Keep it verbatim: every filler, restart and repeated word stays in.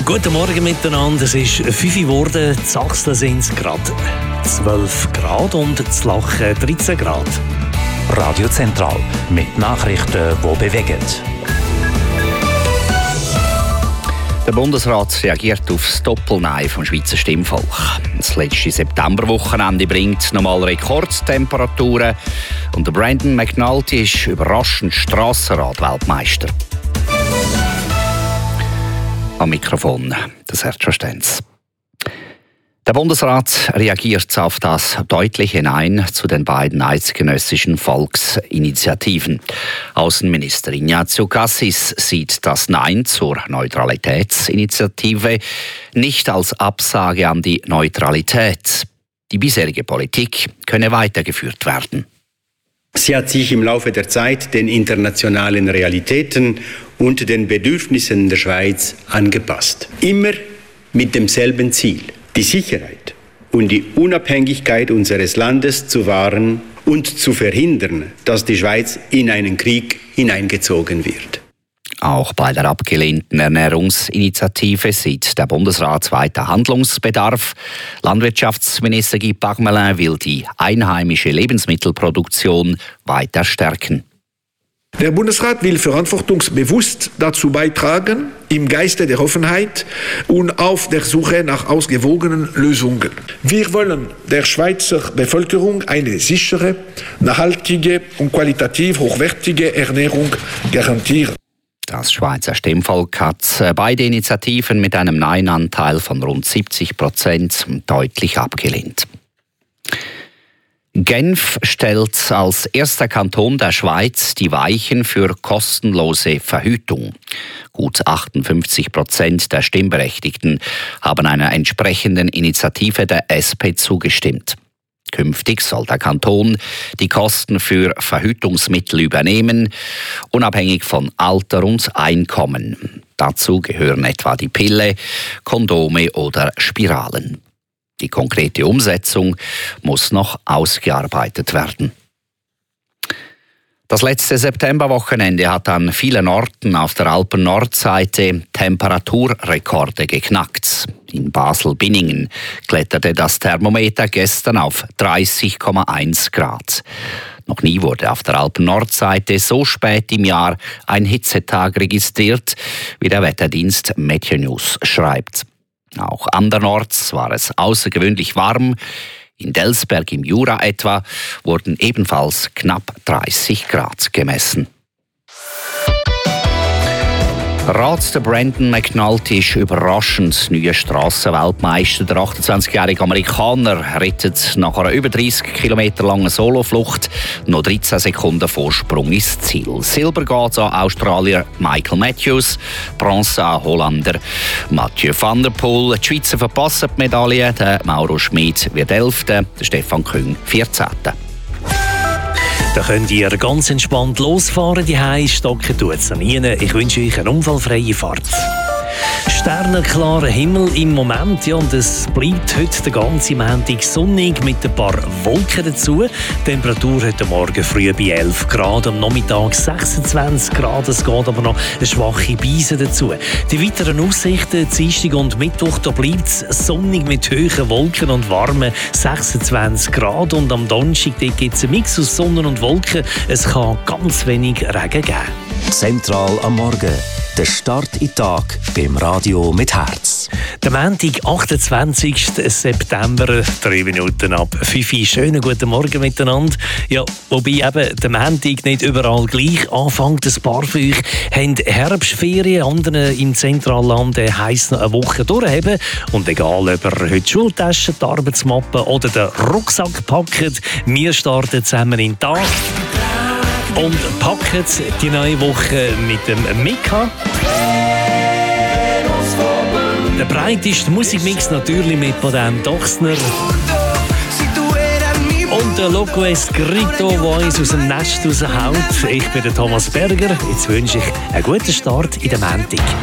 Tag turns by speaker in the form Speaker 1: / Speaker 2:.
Speaker 1: Guten Morgen miteinander. Es ist fünf Uhr geworden. In Sachsen sind es gerade zwölf Grad und in Lachen dreizehn Grad.
Speaker 2: Radio Zentral mit Nachrichten, die bewegen.
Speaker 3: Der Bundesrat reagiert auf das Doppelnein vom Schweizer Stimmvolk. Das letzte Septemberwochenende bringt nochmal Rekordtemperaturen und der Brandon McNulty ist überraschend Strassenrad-Weltmeister. Am Mikrofon das Sergio Stenz. Der Bundesrat reagiert auf das deutliche Nein zu den beiden eidgenössischen Volksinitiativen. Außenminister Ignazio Cassis sieht das Nein zur Neutralitätsinitiative nicht als Absage an die Neutralität. Die bisherige Politik könne weitergeführt werden.
Speaker 4: Sie hat sich im Laufe der Zeit den internationalen Realitäten und den Bedürfnissen der Schweiz angepasst. Immer mit demselben Ziel: die Sicherheit und die Unabhängigkeit unseres Landes zu wahren und zu verhindern, dass die Schweiz in einen Krieg hineingezogen wird.
Speaker 3: Auch bei der abgelehnten Ernährungsinitiative sieht der Bundesrat weiter Handlungsbedarf. Landwirtschaftsminister Guy Parmelin will die einheimische Lebensmittelproduktion weiter stärken.
Speaker 5: Der Bundesrat will verantwortungsbewusst dazu beitragen, im Geiste der Offenheit und auf der Suche nach ausgewogenen Lösungen. Wir wollen der Schweizer Bevölkerung eine sichere, nachhaltige und qualitativ hochwertige Ernährung garantieren.
Speaker 3: Das Schweizer Stimmvolk hat beide Initiativen mit einem Nein-Anteil von rund siebzig Prozent deutlich abgelehnt. Genf stellt als erster Kanton der Schweiz die Weichen für kostenlose Verhütung. Gut achtundfünfzig Prozent der Stimmberechtigten haben einer entsprechenden Initiative der S P zugestimmt. Künftig soll der Kanton die Kosten für Verhütungsmittel übernehmen, unabhängig von Alter und Einkommen. Dazu gehören etwa die Pille, Kondome oder Spiralen. Die konkrete Umsetzung muss noch ausgearbeitet werden. Das letzte Septemberwochenende hat an vielen Orten auf der Alpen-Nordseite Temperaturrekorde geknackt. In Basel-Binningen kletterte das Thermometer gestern auf dreißig Komma eins Grad. Noch nie wurde auf der Alpen-Nordseite so spät im Jahr ein Hitzetag registriert, wie der Wetterdienst Meteonews schreibt. Auch andernorts war es außergewöhnlich warm. In Delsberg im Jura etwa wurden ebenfalls knapp dreißig Grad gemessen. Rat der Brandon McNulty ist überraschend neuer Strassenweltmeister. Der achtundzwanzigjährige Amerikaner rettet nach einer über dreißig Kilometer langen Soloflucht noch dreizehn Sekunden Vorsprung ins Ziel. Silber geht an Australier Michael Matthews, Bronze an Holländer Mathieu van der Poel. Die Schweizer verpassen die Medaille. Der Mauro Schmid wird Elfter, der Stefan Küng Vierzehnter.
Speaker 1: Da könnt ihr ganz entspannt losfahren, die Hause stocken tut's an Ihnen. Ich wünsche euch eine unfallfreie Fahrt. Sternenklarer Himmel im Moment, ja, und es bleibt heute den ganzen Montag sonnig mit ein paar Wolken dazu. Die Temperatur heute Morgen früh bei elf Grad, am Nachmittag sechsundzwanzig Grad. Es geht aber noch eine schwache Beise dazu. Die weiteren Aussichten, Dienstag und Mittwoch, da bleibt es sonnig mit hohen Wolken und warmen sechsundzwanzig Grad. Und am Donnerstag gibt es einen Mix aus Sonne und Wolken. Es kann ganz wenig Regen geben.
Speaker 2: Zentral am Morgen. Der Start in den Tag beim Radio mit Herz.
Speaker 1: Der Montag, achtundzwanzigsten September, drei Minuten ab fünf Uhr. Schönen guten Morgen miteinander. Ja, wobei eben der Montag nicht überall gleich anfängt. Ein paar von euch haben Herbstferien, andere im Zentralland heisst noch eine Woche durchhaben. Und egal, ob ihr heute die Schultaschen, die Arbeitsmappe oder den Rucksack packt, wir starten zusammen in den Tag. Und packen die neue Woche mit dem Mika. Der breiteste Musikmix natürlich mit Paden Dochsner. Und der Loco Escrito, der uns aus dem Nest raushaut. Ich bin der Thomas Berger. Jetzt wünsche ich einen guten Start in den Montag.